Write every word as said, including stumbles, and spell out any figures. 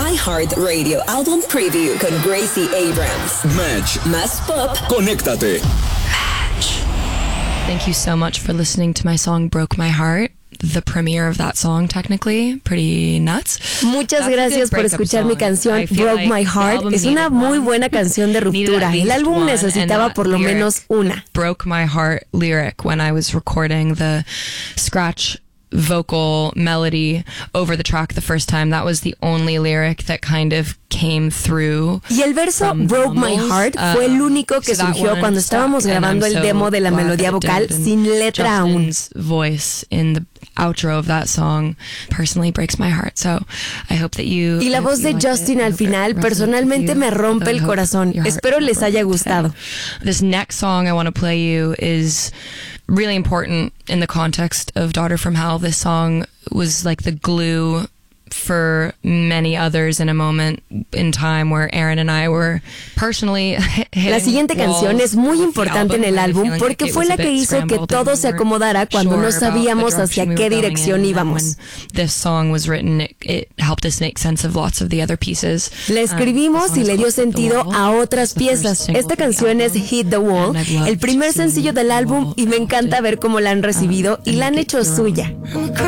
iHeartRadio Album Preview con Gracie Abrams. Match. Más pop. Conéctate. Match. Thank you so much for listening to my song Broke My Heart. The premiere of that song, technically, pretty nuts. Muchas That's gracias por escuchar mi canción Broke My Heart. Es una muy buena canción de ruptura. El álbum necesitaba por lo menos una. Broke my heart lyric when I was recording the scratch vocal melody over the track the first time. That was the only lyric that kind of came through. Y el verso Broke My Heart fue el único que surgió cuando estábamos grabando el demo de la melodía vocal sin letra aún. Voice in the outro of that song personally breaks my heart. So I hope that you. Y la voz de Justin al final personalmente me rompe el corazón. Espero les haya gustado. This next song I want to play you is really important in the context of Daughter from Hell. This song was like the glue for many others in a moment in time where Aaron and I were personally La siguiente canción es muy importante en el álbum porque fue la que hizo que todo se acomodara cuando no sabíamos hacia qué dirección íbamos. This song was written, it, it helped us make sense of lots of the other pieces. La escribimos y le dio sentido a otras piezas. Esta canción es Hit the Wall, el primer sencillo del álbum, y me encanta ver cómo la han recibido y la han hecho suya.